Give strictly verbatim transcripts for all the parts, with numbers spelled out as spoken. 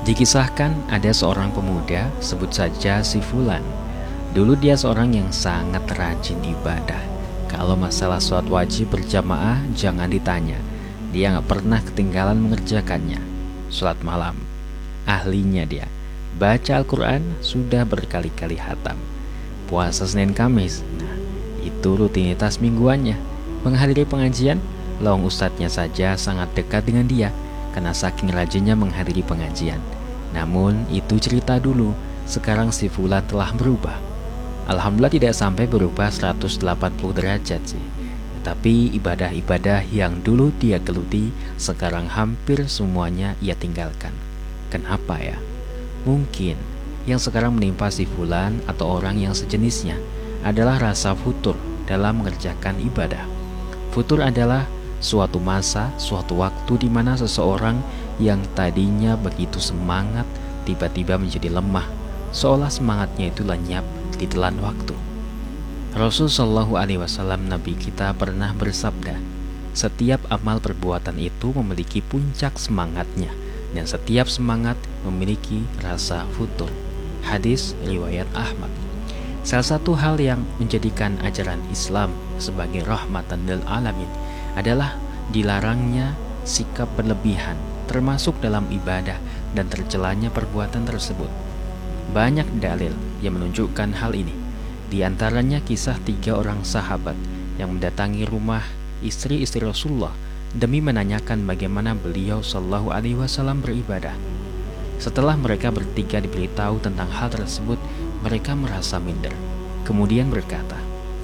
Dikisahkan ada seorang pemuda, sebut saja si Fulan. Dulu dia seorang yang sangat rajin ibadah. Kalau masalah sholat wajib berjamaah jangan ditanya. Dia gak pernah ketinggalan mengerjakannya. Sholat malam, ahlinya dia. Baca Al-Quran sudah berkali-kali hatam. Puasa Senin Kamis, nah itu rutinitas mingguannya. Menghadiri pengajian, lawang ustadznya saja sangat dekat dengan dia karena saking rajinnya menghadiri pengajian. Namun itu cerita dulu, sekarang si Fulan telah berubah. Alhamdulillah tidak sampai berubah seratus delapan puluh derajat sih. Tapi ibadah-ibadah yang dulu dia geluti, sekarang hampir semuanya ia tinggalkan. Kenapa ya? Mungkin yang sekarang menimpa si Fulan atau orang yang sejenisnya adalah rasa futur dalam mengerjakan ibadah. Futur adalah suatu masa, suatu waktu di mana seseorang yang tadinya begitu semangat tiba-tiba menjadi lemah, seolah semangatnya itu lenyap ditelan waktu. Rasul Shallallahu Alaihi Wasallam, Nabi kita, pernah bersabda, setiap amal perbuatan itu memiliki puncak semangatnya, dan setiap semangat memiliki rasa futur. Hadis riwayat Ahmad. Salah satu hal yang menjadikan ajaran Islam sebagai rahmatan lil alamin adalah dilarangnya sikap berlebihan, termasuk dalam ibadah, dan tercelanya perbuatan tersebut. Banyak dalil yang menunjukkan hal ini. Di antaranya kisah tiga orang sahabat yang mendatangi rumah istri-istri Rasulullah demi menanyakan bagaimana beliau Shallallahu Alaihi Wasallam beribadah. Setelah mereka bertiga diberitahu tentang hal tersebut, mereka merasa minder. Kemudian berkata,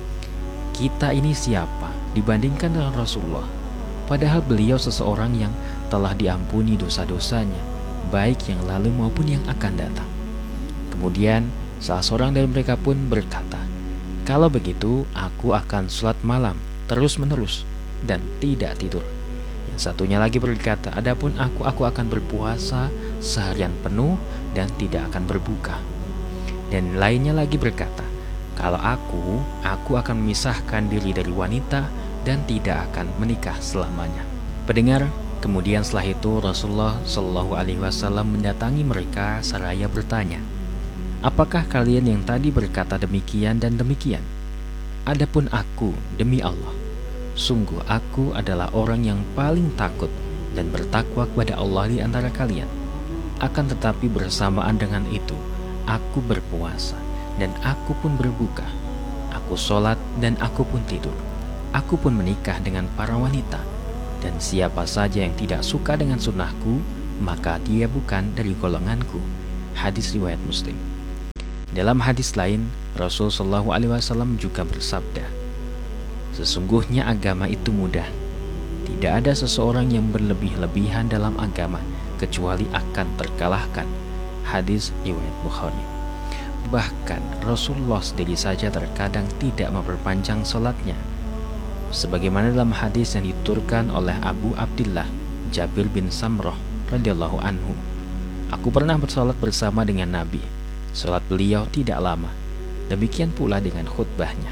"Kita ini siapa dibandingkan dengan Rasulullah? Padahal beliau seseorang yang telah diampuni dosa-dosanya, baik yang lalu maupun yang akan datang." Kemudian salah seorang dari mereka pun berkata, "Kalau begitu aku akan sholat malam terus-menerus dan tidak tidur." Yang satunya lagi berkata, "Adapun aku, aku akan berpuasa seharian penuh dan tidak akan berbuka." Dan lainnya lagi berkata, "Kalau aku, aku akan memisahkan diri dari wanita dan tidak akan menikah selamanya." Pendengar, kemudian setelah itu Rasulullah Shallallahu Alaihi Wasallam mendatangi mereka seraya bertanya, "Apakah kalian yang tadi berkata demikian dan demikian? Adapun aku, demi Allah, sungguh aku adalah orang yang paling takut dan bertakwa kepada Allah di antara kalian. Akan tetapi bersamaan dengan itu, aku berpuasa dan aku pun berbuka. Aku sholat dan aku pun tidur. Aku pun menikah dengan para wanita. Dan siapa saja yang tidak suka dengan sunnahku, maka dia bukan dari golonganku." Hadis riwayat Muslim. Dalam hadis lain, Rasul Shallallahu Alaihi Wasallam juga bersabda, "Sesungguhnya agama itu mudah. Tidak ada seseorang yang berlebih-lebihan dalam agama kecuali akan terkalahkan." Hadis riwayat Bukhari. Bahkan Rasulullah sendiri saja terkadang tidak memperpanjang sholatnya. Sebagaimana dalam hadis yang dituturkan oleh Abu Abdillah Jabir bin Samroh radhiyallahu anhu, "Aku pernah bersolat bersama dengan Nabi. Sholat beliau tidak lama. Demikian pula dengan khutbahnya."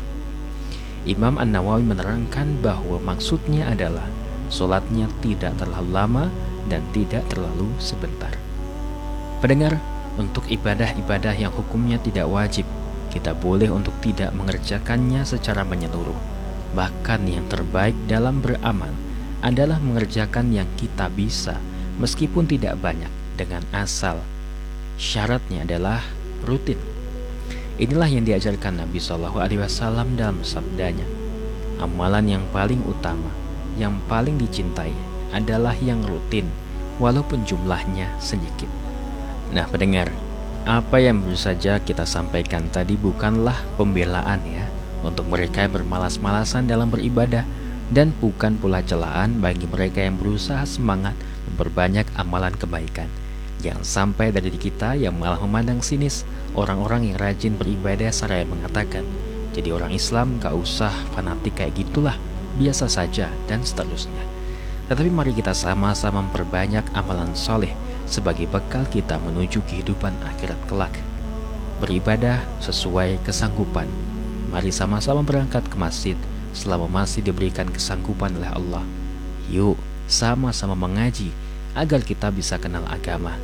Imam An-Nawawi menerangkan bahwa maksudnya adalah sholatnya tidak terlalu lama dan tidak terlalu sebentar. Pendengar, untuk ibadah-ibadah yang hukumnya tidak wajib, kita boleh untuk tidak mengerjakannya secara menyeluruh. Bahkan yang terbaik dalam beramal adalah mengerjakan yang kita bisa, meskipun tidak banyak, dengan asal syaratnya adalah rutin. Inilah yang diajarkan Nabi Shallallahu Alaihi Wasallam dalam sabdanya, "Amalan yang paling utama, yang paling dicintai adalah yang rutin, walaupun jumlahnya sedikit." Nah pendengar, apa yang baru saja kita sampaikan tadi bukanlah pembelaan ya untuk mereka yang bermalas-malasan dalam beribadah, dan bukan pula celaan bagi mereka yang berusaha semangat memperbanyak amalan kebaikan. Jangan sampai dari kita yang malah memandang sinis orang-orang yang rajin beribadah seraya mengatakan, "Jadi orang Islam gak usah fanatik kayak gitulah, biasa saja," dan seterusnya. Tetapi mari kita sama-sama memperbanyak amalan soleh sebagai bekal kita menuju kehidupan akhirat kelak. Beribadah sesuai kesanggupan. Mari sama-sama berangkat ke masjid selama masih diberikan kesanggupan oleh Allah. Yuk sama-sama mengaji agar kita bisa kenal agama.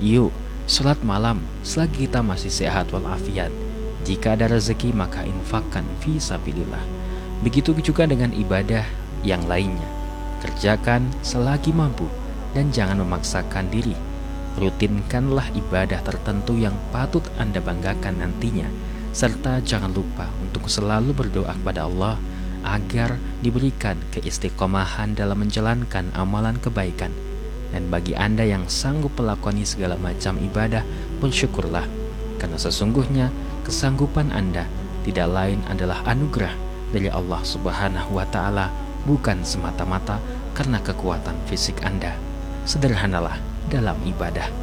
Yuk, sholat malam selagi kita masih sehat walafiat. Jika ada rezeki maka infakkan fi sabilillah. Begitu juga dengan ibadah yang lainnya. Kerjakan selagi mampu dan jangan memaksakan diri. Rutinkanlah ibadah tertentu yang patut Anda banggakan nantinya, serta jangan lupa untuk selalu berdoa kepada Allah agar diberikan keistiqomahan dalam menjalankan amalan kebaikan. Dan bagi Anda yang sanggup melakoni segala macam ibadah, bersyukurlah, karena sesungguhnya kesanggupan Anda tidak lain adalah anugerah dari Allah Subhanahu wa Ta'ala, bukan semata-mata karena kekuatan fisik Anda. Sederhanalah dalam ibadah.